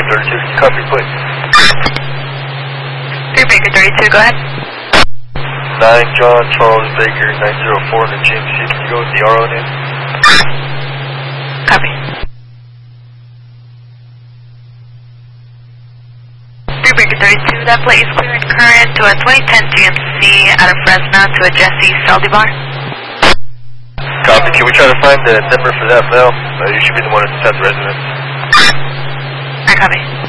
Baker 32, copy, please. 3 Baker 32, go ahead. 9 John Charles Baker 904 in the GMC, can you go with the RO name? Copy. 3 Baker 32, that plate is clearing current to a 2010 GMC out of Fresno to a Jesse Saldivar. Copy, can we try to find the number for that mail? You should be the one that's at the residence. I copy.